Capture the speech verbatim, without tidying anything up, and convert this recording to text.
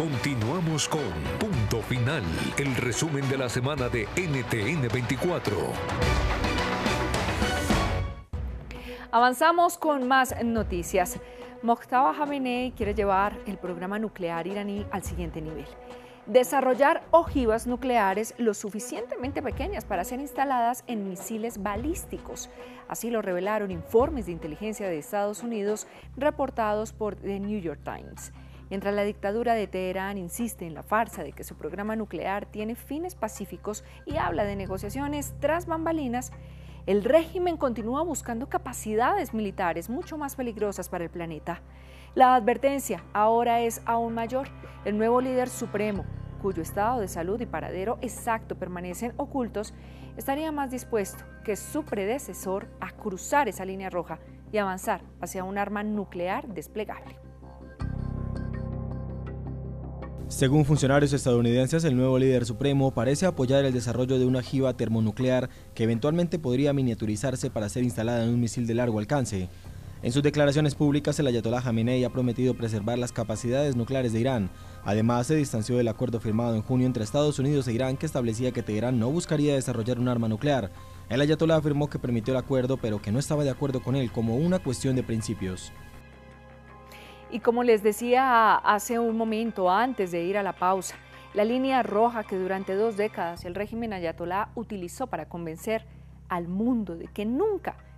Continuamos con Punto Final, el resumen de la semana de N T N veinticuatro. Avanzamos con más noticias. Mojtaba Khamenei quiere llevar el programa nuclear iraní al siguiente nivel. Desarrollar ojivas nucleares lo suficientemente pequeñas para ser instaladas en misiles balísticos. Así lo revelaron informes de inteligencia de Estados Unidos reportados por The New York Times. Mientras la dictadura de Teherán insiste en la farsa de que su programa nuclear tiene fines pacíficos y habla de negociaciones tras bambalinas, el régimen continúa buscando capacidades militares mucho más peligrosas para el planeta. La advertencia ahora es aún mayor. El nuevo líder supremo, cuyo estado de salud y paradero exacto permanecen ocultos, estaría más dispuesto que su predecesor a cruzar esa línea roja y avanzar hacia un arma nuclear desplegable. Según funcionarios estadounidenses, el nuevo líder supremo parece apoyar el desarrollo de una ojiva termonuclear que eventualmente podría miniaturizarse para ser instalada en un misil de largo alcance. En sus declaraciones públicas, el ayatolá Khamenei ha prometido preservar las capacidades nucleares de Irán. Además, se distanció del acuerdo firmado en junio entre Estados Unidos e Irán que establecía que Teherán no buscaría desarrollar un arma nuclear. El ayatolá afirmó que permitió el acuerdo, pero que no estaba de acuerdo con él como una cuestión de principios. Y como les decía hace un momento antes de ir a la pausa, la línea roja que durante dos décadas el régimen ayatolá utilizó para convencer al mundo de que nunca